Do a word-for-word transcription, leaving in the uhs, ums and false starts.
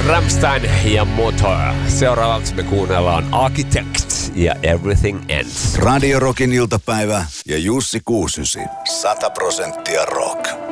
Rammstein ja Motor. Seuraavaksi me kuunnellaan Architect ja Everything Ends. Radio Rockin iltapäivä ja Jussi Kuusysi. sata prosenttia rock.